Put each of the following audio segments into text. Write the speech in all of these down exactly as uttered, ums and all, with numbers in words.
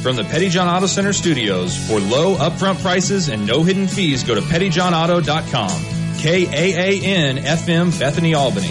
From the Petty John Auto Center studios, for low upfront prices and no hidden fees, go to petty john auto dot com. K A A N F M, Bethany, Albany.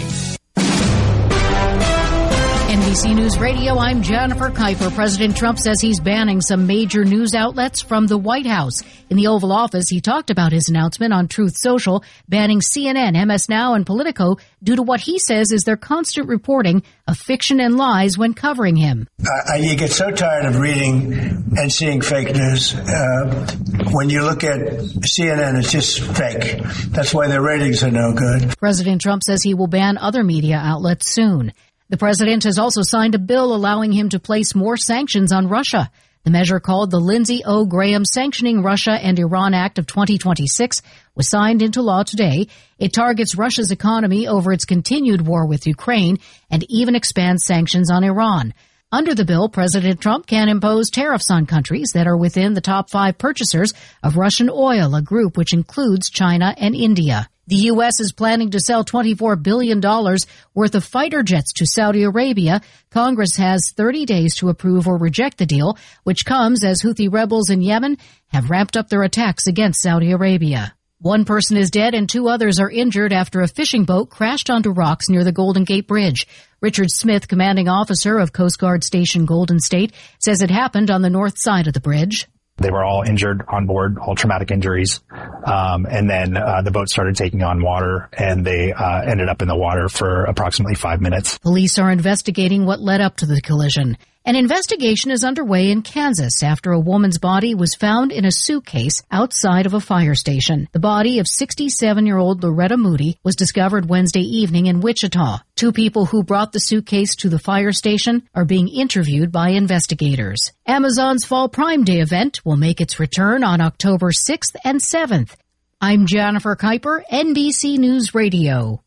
N B C News Radio, I'm Jennifer Kuiper. President Trump says he's banning some major news outlets from the White House. In the Oval Office, he talked about his announcement on Truth Social, banning C N N, M S Now, and Politico due to what he says is their constant reporting of fiction and lies when covering him. Uh, you get so tired of reading and seeing fake news. Uh, when you look at C N N, it's just fake. That's why their ratings are no good. President Trump says he will ban other media outlets soon. The president has also signed a bill allowing him to place more sanctions on Russia. The measure, called the Lindsey O. Graham Sanctioning Russia and Iran Act of twenty twenty-six, was signed into law today. It targets Russia's economy over its continued war with Ukraine and even expands sanctions on Iran. Under the bill, President Trump can impose tariffs on countries that are within the top five purchasers of Russian oil, a group which includes China and India. The U S is planning to sell twenty-four billion dollars worth of fighter jets to Saudi Arabia. Congress has thirty days to approve or reject the deal, which comes as Houthi rebels in Yemen have ramped up their attacks against Saudi Arabia. One person is dead and two others are injured after a fishing boat crashed onto rocks near the Golden Gate Bridge. Richard Smith, commanding officer of Coast Guard Station Golden State, says it happened on the north side of the bridge. They were all injured on board, all traumatic injuries. Um, and then uh, the boat started taking on water, and they uh, ended up in the water for approximately five minutes. Police are investigating what led up to the collision. An investigation is underway in Kansas after a woman's body was found in a suitcase outside of a fire station. The body of sixty-seven-year-old Loretta Moody was discovered Wednesday evening in Wichita. Two people who brought the suitcase to the fire station are being interviewed by investigators. Amazon's Fall Prime Day event will make its return on October sixth and seventh. I'm Jennifer Kuiper, N B C News Radio.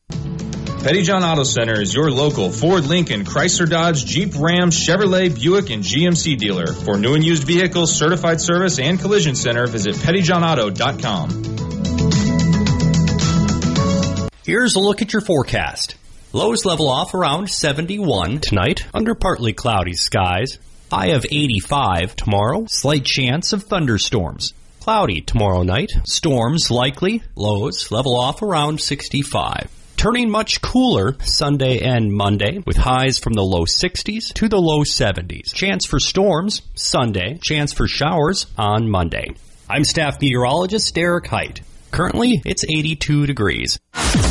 Petty John Auto Center is your local Ford, Lincoln, Chrysler, Dodge, Jeep, Ram, Chevrolet, Buick, and G M C dealer. For new and used vehicles, certified service, and collision center, visit petty john auto dot com. Here's a look at your forecast. Lows level off around seventy-one tonight under partly cloudy skies. High of eighty-five tomorrow. Slight chance of thunderstorms. Cloudy tomorrow night. Storms likely. Lows level off around sixty-five. Turning much cooler Sunday and Monday with highs from the low sixties to the low seventies. Chance for storms Sunday. Chance for showers on Monday. I'm staff meteorologist Derek Height. Currently, it's eighty-two degrees.